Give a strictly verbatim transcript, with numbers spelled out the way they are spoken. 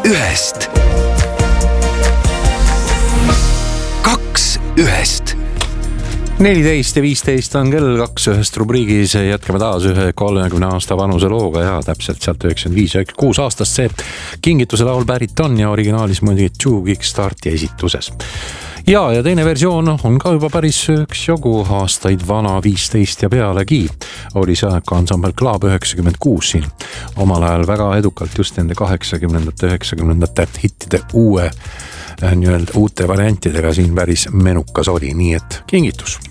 ühest. Kaks ühest. neliteist ja viisteist on kell kaks ühest rubriigis. Jätkame taas ühe kolmekümne aasta vanuse looga ja täpselt sealt üheksakümmend viis üheksakümmend kuus aastast see kingituse laul pärit on ja originaalis muidugi Two Kickstarti esituses. Ja, ja teine versioon on ka juba päris üks jogu aastaid vana, viisteist ja pealegi. Oli see ka ansambel Club üheksakümmend kuus siin. Omal ajal väga edukalt just nende kaheksakümnendate, üheksakümnendate hittide uue, nii-öelda uute variantidega siin päris menukas oli, nii et kingitus.